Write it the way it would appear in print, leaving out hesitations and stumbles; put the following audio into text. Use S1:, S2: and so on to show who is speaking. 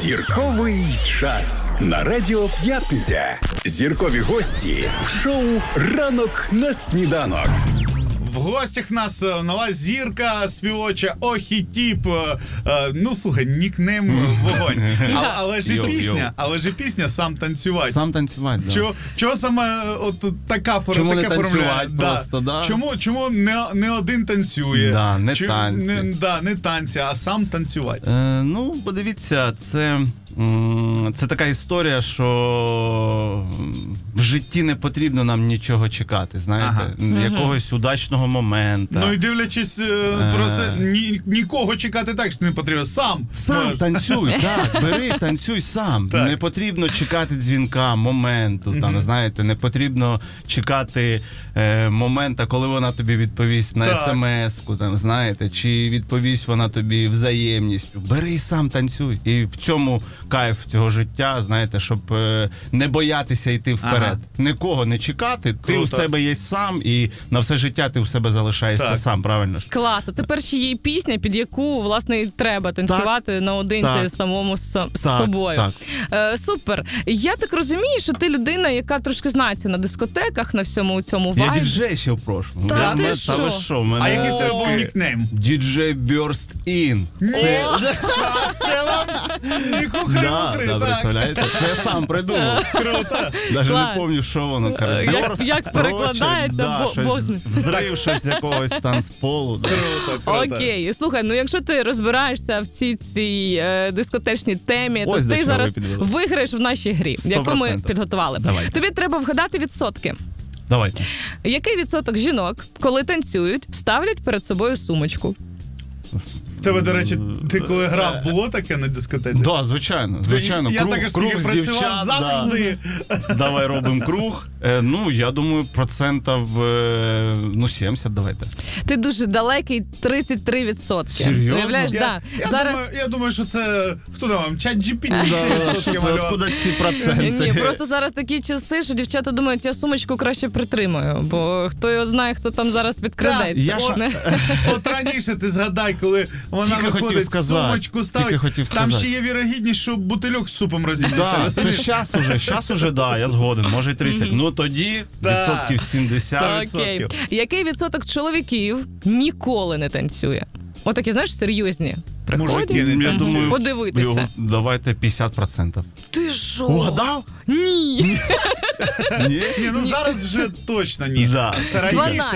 S1: Зірковий час на Радіо П'ятниця. Зіркові гості в шоу «Ранок на сніданок».
S2: В гостях в нас нова зірка співоча Охі-Тіп. Ну, слухай, нікнейм «Вогонь». Але ж і пісня «Сам танцювати».
S3: Сам танцювати, да.
S2: Чого саме от така
S3: Чому не
S2: таке
S3: танцювати
S2: формуляє?
S3: просто, да?
S2: Чому не один танцює?
S3: Да, не танці.
S2: Не танці, а сам танцювати.
S3: Ну, подивіться, це така історія, що в житті не потрібно нам нічого чекати, знаєте, якогось удачного моменту.
S2: Ну і дивлячись, просто нікого чекати так, що не потрібно. Сам
S3: Танцюй, так, бери, танцюй сам.
S2: Так.
S3: Не потрібно чекати дзвінка, моменту, там, знаєте, не потрібно чекати момента, коли вона тобі відповість на смс-ку, там, знаєте, чи відповість вона тобі взаємністю. Бери і сам танцюй. І в цьому кайф цього життя, знаєте, щоб не боятися йти вперед. Нікого не чекати, ти у себе є сам, і на все життя ти у себе залишаєшся сам, правильно ж?
S4: Клас, а тепер ще є пісня, під яку, власне, і треба танцювати наодинці самому з собою. Супер. Я так розумію, що ти людина, яка трошки знається на дискотеках, на всьому цьому вайбі.
S3: Я діджей ще в прошлому.
S4: Та ти що?
S2: А який в тебе був нікнейм?
S3: Діджей Burst In.
S2: Це вам ніху-хри-мухри,
S3: Да,
S2: так.
S3: представляєте? Це я сам придумав.
S2: Круто.
S3: Навіть
S4: Клас.
S3: не пам'ятаю, що воно каже.
S4: Як перекладається,
S3: да, щось взрив, щось з якогось танцполу. Да.
S2: Круто.
S4: Окей, слухай, ну якщо ти розбираєшся в цій дискотечній темі,
S3: Ось
S4: то
S3: до
S4: ти
S3: чого
S4: зараз
S3: ви підвели.
S4: виграєш в нашій грі,
S3: 100%.
S4: яку ми підготували.
S3: Давайте.
S4: Тобі треба вгадати відсотки.
S3: Давайте.
S4: Який відсоток жінок, коли танцюють, ставлять перед собою сумочку?
S2: В тебе, до речі, ти коли грав, було таке на дискотеці?
S3: Да, звичайно.
S2: Я також таки
S3: з
S2: працював
S3: дівчат,
S2: завжди.
S3: Давай робимо круг. Ну, я думаю, процентів 70 давайте.
S4: Ти дуже далекий, 33%.
S3: Серйозно?
S4: Уявляєш,
S2: Я думаю, що це, хто там, чат GPT
S3: Откуда ці проценти?
S4: Ні, просто зараз такі часи, що дівчата думають, я сумочку краще притримаю, бо хто його знає, хто там зараз підкрадеться.
S2: От раніше ти згадай, коли вона
S3: Тільки хотів
S2: виходить,
S3: сказати.
S2: сумочку ставить, там ще є вірогідність, що бутильок з супом розіб'ється.
S3: Да, це щас уже, да, я згоден, може і 30. Ну тоді відсотків 70.
S4: Окей. Який відсоток чоловіків ніколи не танцює? Отакі, знаєш, серйозні.
S2: Мужики не
S3: Я
S2: танцюють.
S3: думаю,
S4: подивитися.
S3: Давайте 50%.
S4: Ти що?
S3: Угадав?
S4: Ні.
S3: Ні?
S2: Ні, ну зараз вже точно ні.
S3: Да.
S2: Це раніше.